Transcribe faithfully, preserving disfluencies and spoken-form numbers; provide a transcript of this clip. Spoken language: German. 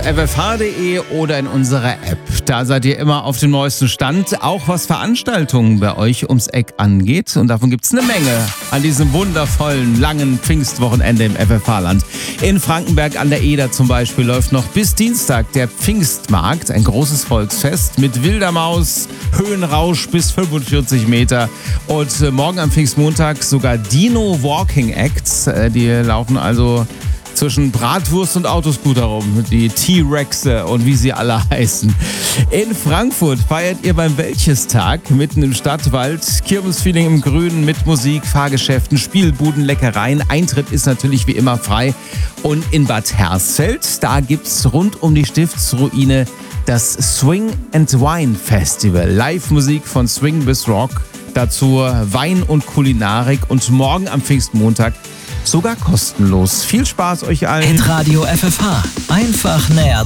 f f h punkt d e oder in unserer App. Da seid ihr immer auf dem neuesten Stand, auch was Veranstaltungen bei euch ums Eck angeht. Und davon gibt es eine Menge an diesem wundervollen, langen Pfingstwochenende im F F H-Land. In Frankenberg an der Eder zum Beispiel läuft noch bis Dienstag der Pfingstmarkt, ein großes Volksfest mit wilder Maus, Höhenrausch bis fünfundvierzig Meter. Und morgen am Pfingstmontag sogar Dino Walking Acts. Die laufen also zwischen Bratwurst und Autoscooter rum, die T-Rexe und wie sie alle heißen. In Frankfurt feiert ihr beim Wäldchestag mitten im Stadtwald. Kirmesfeeling im Grünen mit Musik, Fahrgeschäften, Spielbuden, Leckereien. Eintritt ist natürlich wie immer frei. Und in Bad Hersfeld, da gibt's rund um die Stiftsruine das Swing and Wine Festival. Live-Musik von Swing bis Rock, dazu Wein und Kulinarik und morgen am Pfingstmontag sogar kostenlos. Viel Spaß euch allen. Hitradio F F H. Einfach näher